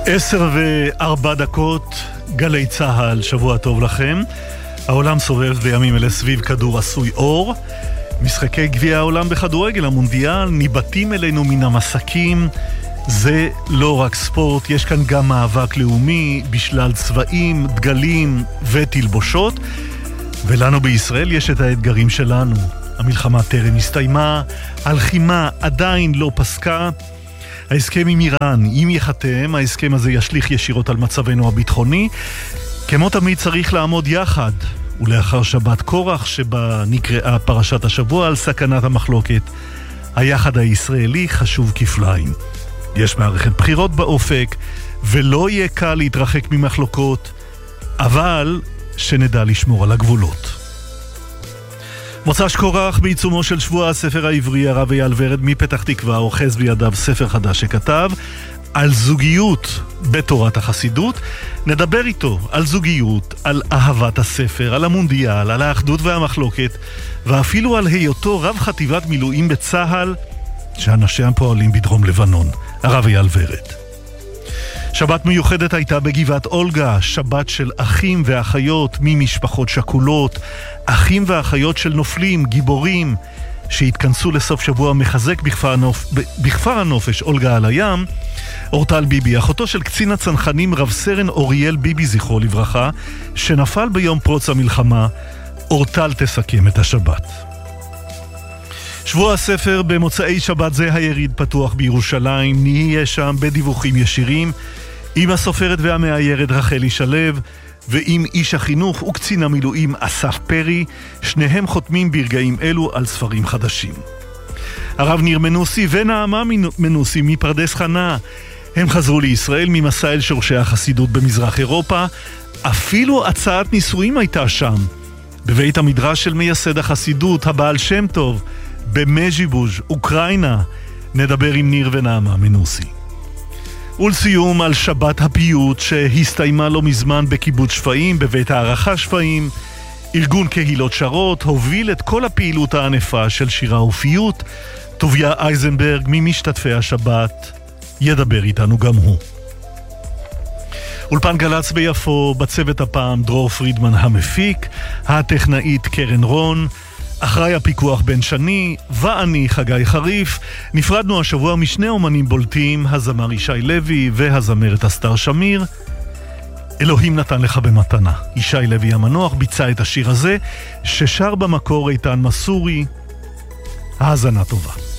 10:04, גלי צהל, שבוע טוב לכם. העולם סובב בימים אלה סביב כדור עשוי אור. משחקי גביע העולם בכדורגל, המונדיאל, ניבטים אלינו מן המסקים. זה לא רק ספורט, יש כאן גם מאבק לאומי בשלל צבעים, דגלים ותלבושות. ולנו בישראל יש את האתגרים שלנו. המלחמה טרם הסתיימה, הלחימה עדיין לא פסקה. ההסכם עם איראן, אם יחתם, ההסכם הזה ישליך ישירות על מצבנו הביטחוני. כמו תמיד צריך לעמוד יחד, ולאחר שבת קורח שבה נקראה פרשת השבוע על סכנת המחלוקת, היחד הישראלי חשוב כפליים. יש מערכת בחירות באופק, ולא יהיה קל להתרחק ממחלוקות, אבל שנדע לשמור על הגבולות. מוצ"ש קורח בעיצומו של שבוע הספר העברי, הרב אייל ורד מפתח תקווה אוחז בידיו ספר חדש שכתב על זוגיות בתורת החסידות. נדבר איתו על זוגיות, על אהבת הספר, על המונדיאל, על האחדות והמחלוקת, ואפילו על היותו רב חטיבת מילואים בצהל שאנשיה פועלים בדרום לבנון. הרב אייל ורד. שבת מיוחדת הייתה בגבעת אולגה, שבת של אחים ואחיות ממשפחות שכולות, אחים ואחיות של נופלים, גיבורים, שהתכנסו לסוף שבוע מחזק בכפר הנופש אולגה על הים. אורטל ביבי, אחותו של קצין הצנחנים רב סרן אוריאל ביבי זכרו לברכה, שנפל ביום פרוץ המלחמה. אורטל תסכם את השבת. שבוע הספר במוצאי שבת זה היריד פתוח בירושלים, נהיה שם בדיווחים ישירים עם הסופרת והמאיירת רחלי שלב ועם איש החינוך וקצין המילואים אסף פרי, שניהם חותמים ברגעים אלו על ספרים חדשים. הרב ניר מנוסי ונעמה מנוסי מפרדס חנה, הם חזרו לישראל ממסע אל שורשי החסידות במזרח אירופה, אפילו הצעת נישואים הייתה שם, בבית המדרש של מייסד החסידות, הבעל שם טוב, במז'יבוז', אוקראינה. נדבר עם ניר ונעמה מנוסי. ולסיום על שבת הפיוט שהסתיימה לא מזמן בקיבוץ שפיים, בבית הערכה שפיים. ארגון קהילות שרות הוביל את כל הפעילות הענפה של שירה ופיוט. טוביה אייזנברג ממשתתפי השבת ידבר איתנו גם הוא. אולפן גלץ ביפו, בצוות הפעם דרור פרידמן המפיק, הטכנאית קרן רון, אחראי הפיקוח בן שני, ואני חגי חריף. נפרדנו השבוע משני אומנים בולטים, הזמר ישי לוי והזמרת אסתר שמיר. אלוהים נתן לך במתנה. ישי לוי המנוח ביצע את השיר הזה, ששר במקור איתן מסורי. האזנה טובה.